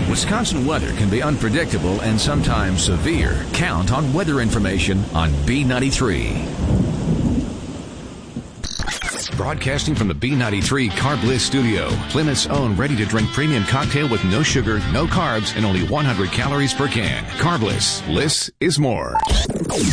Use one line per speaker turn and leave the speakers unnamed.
Wisconsin weather can be unpredictable and sometimes severe. Count on weather information on B93. Broadcasting from the B93 Carb Bliss studio, Plymouth's own ready-to-drink premium cocktail with no sugar, no carbs, and only 100 calories per can. Carb Bliss. Bliss is more.